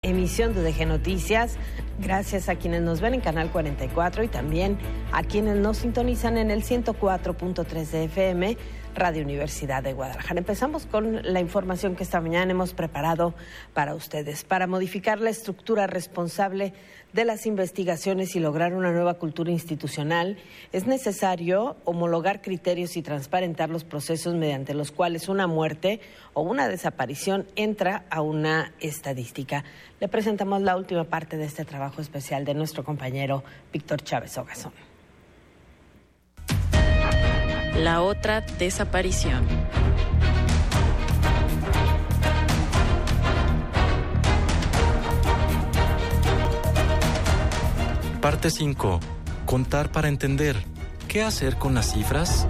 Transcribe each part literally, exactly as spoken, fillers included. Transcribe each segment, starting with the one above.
Emisión de U D G Noticias, gracias a quienes nos ven en Canal cuarenta y cuatro y también a quienes nos sintonizan en el ciento cuatro punto tres de F M, Radio Universidad de Guadalajara. Empezamos con la información que esta mañana hemos preparado para ustedes. Para modificar la estructura responsable de las investigaciones y lograr una nueva cultura institucional, es necesario homologar criterios y transparentar los procesos mediante los cuales una muerte o una desaparición entra a una estadística. Le presentamos la última parte de este trabajo especial de nuestro compañero Víctor Chávez Ogazón. La otra desaparición. Parte cinco. Contar para entender. ¿Qué hacer con las cifras?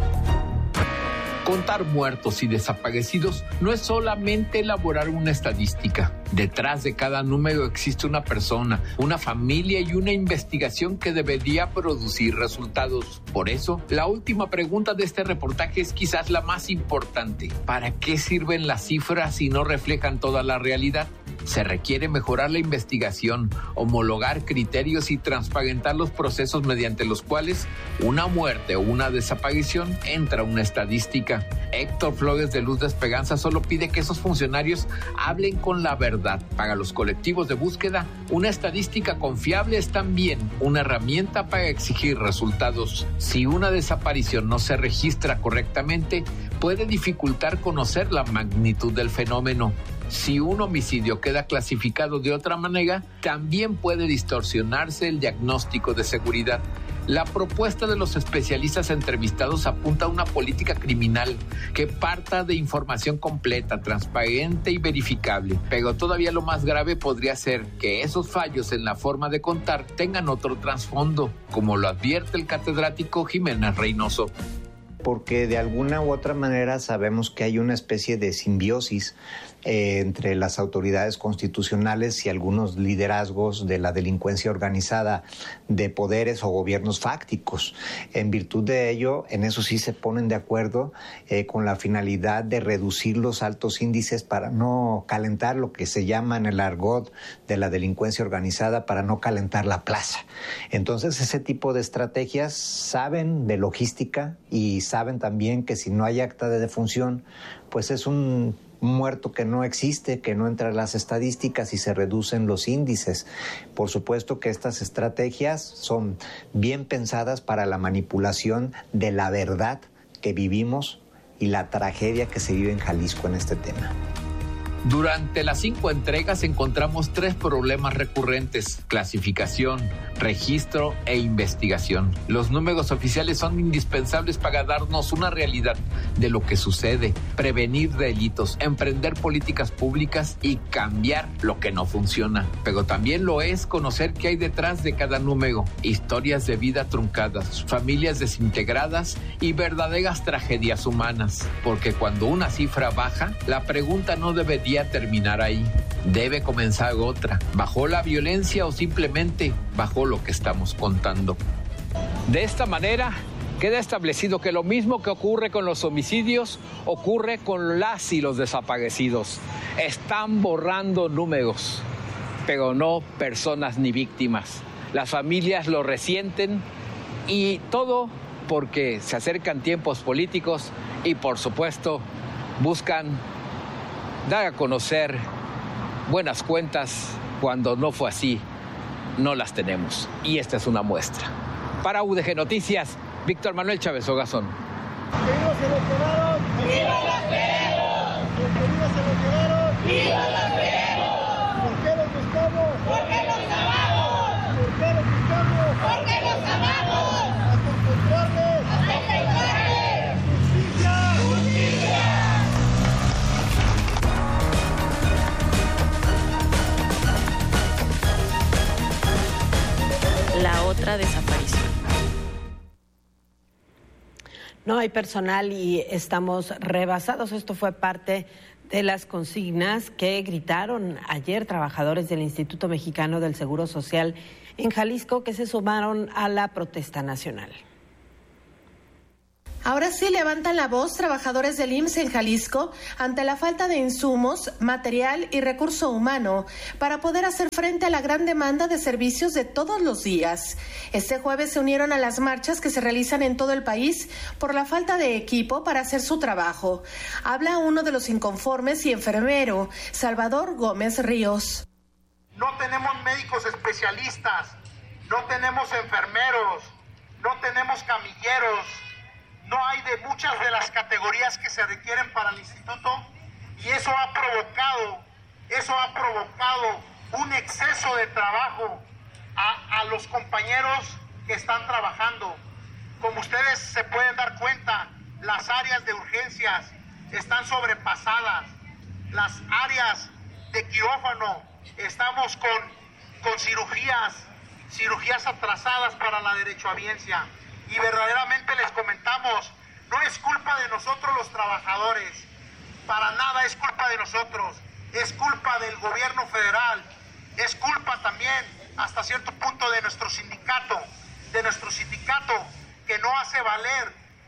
Contar muertos y desaparecidos no es solamente elaborar una estadística. Detrás de cada número existe una persona, una familia y una investigación que debería producir resultados. Por eso, la última pregunta de este reportaje es quizás la más importante. ¿Para qué sirven las cifras si no reflejan toda la realidad? Se requiere mejorar la investigación, homologar criterios y transparentar los procesos mediante los cuales una muerte o una desaparición entra a una estadística. Héctor Flores de Luz de Esperanza solo pide que esos funcionarios hablen con la verdad. Para los colectivos de búsqueda, una estadística confiable es también una herramienta para exigir resultados. Si una desaparición no se registra correctamente, puede dificultar conocer la magnitud del fenómeno. Si un homicidio queda clasificado de otra manera, también puede distorsionarse el diagnóstico de seguridad. La propuesta de los especialistas entrevistados apunta a una política criminal que parta de información completa, transparente y verificable. Pero todavía lo más grave podría ser que esos fallos en la forma de contar tengan otro trasfondo, como lo advierte el catedrático Jiménez Reynoso. Porque de alguna u otra manera sabemos que hay una especie de simbiosis eh, entre las autoridades constitucionales y algunos liderazgos de la delincuencia organizada de poderes o gobiernos fácticos. En virtud de ello, en eso sí se ponen de acuerdo eh, con la finalidad de reducir los altos índices para no calentar lo que se llama en el argot de la delincuencia organizada, para no calentar la plaza. Entonces, ese tipo de estrategias saben de logística y saben también que si no hay acta de defunción, pues es un muerto que no existe, que no entra en las estadísticas y se reducen los índices. Por supuesto que estas estrategias son bien pensadas para la manipulación de la verdad que vivimos y la tragedia que se vive en Jalisco en este tema. Durante las cinco entregas encontramos tres problemas recurrentes: clasificación, registro e investigación. Los números oficiales son indispensables para darnos una realidad de lo que sucede, prevenir delitos, emprender políticas públicas y cambiar lo que no funciona. Pero también lo es conocer qué hay detrás de cada número: historias de vida truncadas, familias desintegradas y verdaderas tragedias humanas. Porque cuando una cifra baja, la pregunta no debería terminar ahí. Debe comenzar otra. ¿Bajó la violencia o simplemente bajó lo que estamos contando? De esta manera, queda establecido que lo mismo que ocurre con los homicidios, ocurre con las y los desaparecidos. Están borrando números, pero no personas ni víctimas. Las familias lo resienten y todo porque se acercan tiempos políticos y, por supuesto, buscan dar a conocer buenas cuentas. Cuando no fue así, no las tenemos. Y esta es una muestra. Para U D G Noticias, Víctor Manuel Chávez Ogazón. Queridos seleccionados, ¡viva los queremos! Queridos seleccionados, ¡viva los queremos! ¿Por qué los buscamos? Porque los amamos. ¿Por qué los buscamos? Porque los amamos. Hasta encontrarles. Hasta encontrarles. Justicia. Justicia. La otra desaparición. No hay personal y estamos rebasados. Esto fue parte de las consignas que gritaron ayer trabajadores del Instituto Mexicano del Seguro Social en Jalisco, que se sumaron a la protesta nacional. Ahora sí levantan la voz trabajadores del I M S S en Jalisco ante la falta de insumos, material y recurso humano para poder hacer frente a la gran demanda de servicios de todos los días. Este jueves se unieron a las marchas que se realizan en todo el país por la falta de equipo para hacer su trabajo. Habla uno de los inconformes y enfermero, Salvador Gómez Ríos. No tenemos médicos especialistas, no tenemos enfermeros, no tenemos camilleros. No hay de muchas de las categorías que se requieren para el instituto y eso ha provocado, eso ha provocado un exceso de trabajo a, a los compañeros que están trabajando. Como ustedes se pueden dar cuenta, las áreas de urgencias están sobrepasadas, las áreas de quirófano, estamos con, con cirugías, cirugías atrasadas para la derechohabiencia. Y verdaderamente les comentamos, no es culpa de nosotros los trabajadores, para nada es culpa de nosotros, es culpa del gobierno federal, es culpa también hasta cierto punto de nuestro sindicato, de nuestro sindicato que no hace valer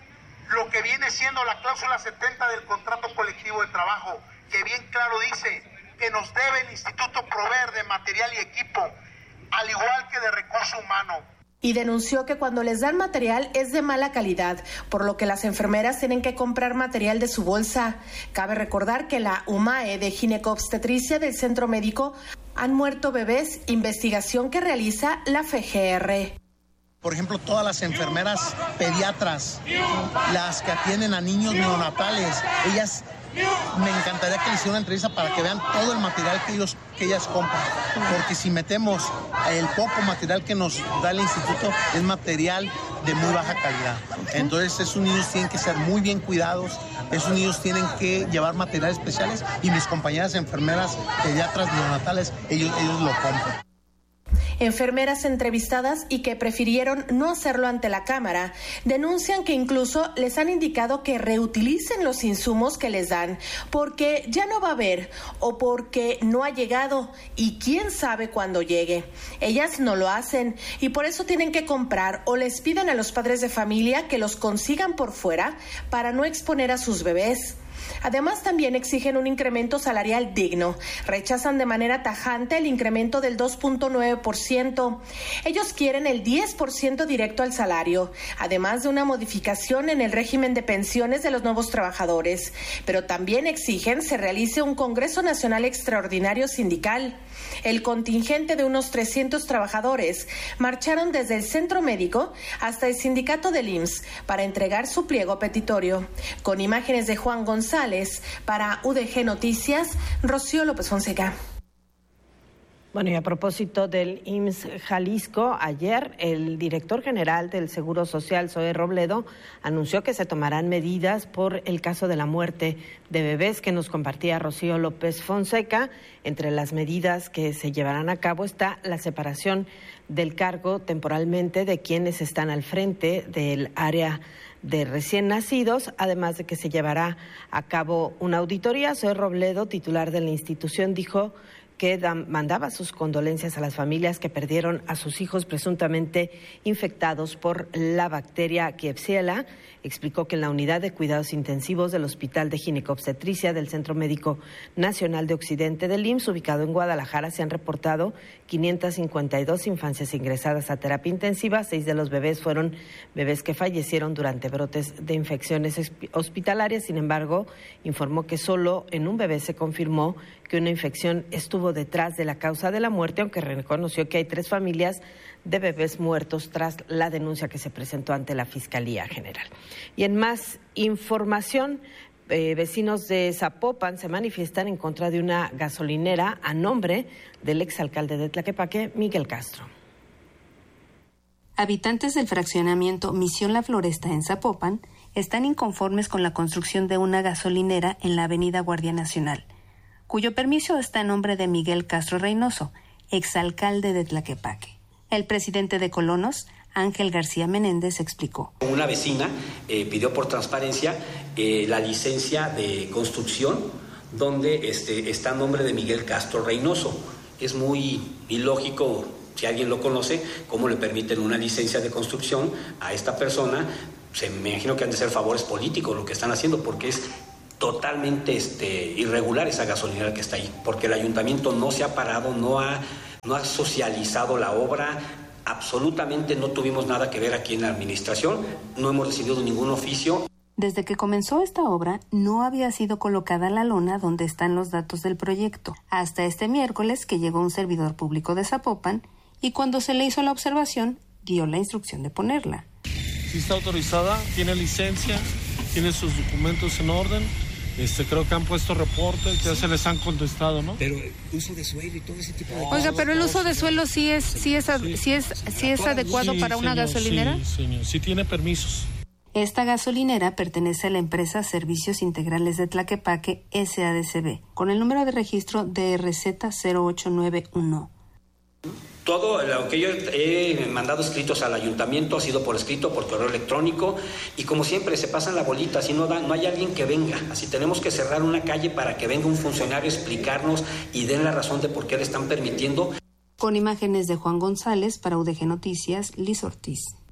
lo que viene siendo la cláusula setenta del contrato colectivo de trabajo, que bien claro dice que nos debe el instituto proveer de material y equipo, al igual que de recurso humano. Y denunció que cuando les dan material es de mala calidad, por lo que las enfermeras tienen que comprar material de su bolsa. Cabe recordar que la U M A E de ginecobstetricia del centro médico han muerto bebés, investigación que realiza la F G R. Por ejemplo, todas las enfermeras pediatras, las que atienden a niños neonatales, ellas, me encantaría que les hicieran una entrevista para que vean todo el material que ellos que ellas compran, porque si metemos el poco material que nos da el instituto es material de muy baja calidad. Entonces esos niños tienen que ser muy bien cuidados, esos niños tienen que llevar materiales especiales y mis compañeras enfermeras pediatras neonatales, ellos, ellos lo compran. Enfermeras entrevistadas y que prefirieron no hacerlo ante la cámara denuncian que incluso les han indicado que reutilicen los insumos que les dan porque ya no va a haber o porque no ha llegado y quién sabe cuándo llegue. Ellas no lo hacen y por eso tienen que comprar o les piden a los padres de familia que los consigan por fuera para no exponer a sus bebés. Además, también exigen un incremento salarial digno. Rechazan de manera tajante el incremento del dos punto nueve por ciento. Ellos quieren el diez por ciento directo al salario, además de una modificación en el régimen de pensiones de los nuevos trabajadores. Pero también exigen se realice un Congreso Nacional Extraordinario Sindical. El contingente de unos trescientos trabajadores marcharon desde el centro médico hasta el sindicato del I M S S para entregar su pliego petitorio. Con imágenes de Juan González, para U D G Noticias, Rocío López Fonseca. Bueno, y a propósito del I M S S Jalisco, ayer el director general del Seguro Social, Zoe Robledo, anunció que se tomarán medidas por el caso de la muerte de bebés que nos compartía Rocío López Fonseca. Entre las medidas que se llevarán a cabo está la separación del cargo temporalmente de quienes están al frente del área de recién nacidos, además de que se llevará a cabo una auditoría. Zoe Robledo, titular de la institución, dijo que mandaba sus condolencias a las familias que perdieron a sus hijos presuntamente infectados por la bacteria Klebsiella. Explicó que en la unidad de cuidados intensivos del Hospital de Ginecobstetricia del Centro Médico Nacional de Occidente del I M S S, ubicado en Guadalajara, se han reportado quinientas cincuenta y dos infancias ingresadas a terapia intensiva. Seis de los bebés fueron bebés que fallecieron durante brotes de infecciones hospitalarias. Sin embargo, informó que solo en un bebé se confirmó que una infección estuvo detrás de la causa de la muerte, aunque reconoció que hay tres familias de bebés muertos tras la denuncia que se presentó ante la Fiscalía General. Y en más información, eh, vecinos de Zapopan se manifiestan en contra de una gasolinera a nombre del exalcalde de Tlaquepaque, Miguel Castro. Habitantes del fraccionamiento Misión La Floresta en Zapopan están inconformes con la construcción de una gasolinera en la avenida Guardia Nacional, cuyo permiso está a nombre de Miguel Castro Reynoso, exalcalde de Tlaquepaque. El presidente de Colonos, Ángel García Menéndez, explicó. Una vecina eh, pidió por transparencia eh, la licencia de construcción donde este, está a nombre de Miguel Castro Reynoso. Es muy ilógico, si alguien lo conoce, cómo le permiten una licencia de construcción a esta persona se, me imagino que han de ser favores políticos lo que están haciendo, porque es totalmente este, irregular esa gasolinera que está ahí, porque el ayuntamiento no se ha parado, no ha, no ha socializado la obra, absolutamente no tuvimos nada que ver aquí en la administración, no hemos recibido ningún oficio. Desde que comenzó esta obra, no había sido colocada la lona donde están los datos del proyecto, hasta este miércoles que llegó un servidor público de Zapopan y cuando se le hizo la observación, dio la instrucción de ponerla. Sí está autorizada, tiene licencia, tiene sus documentos en orden. Este, creo que han puesto reportes, ya se les han contestado, ¿no? Pero uso de suelo y todo ese tipo de cosas. Oiga, pero el uso de suelo sí es, sí es, sí, sí es, sí es adecuado sí, para una señor, gasolinera. Sí, señor, sí tiene permisos. Esta gasolinera pertenece a la empresa Servicios Integrales de Tlaquepaque S A D C B, con el número de registro D R Z cero ocho nueve uno. Todo lo que yo he mandado escritos al ayuntamiento ha sido por escrito, por correo electrónico, y como siempre se pasan la bolita, así no, da, no hay alguien que venga, así tenemos que cerrar una calle para que venga un funcionario a explicarnos y den la razón de por qué le están permitiendo. Con imágenes de Juan González para U D G Noticias, Liz Ortiz.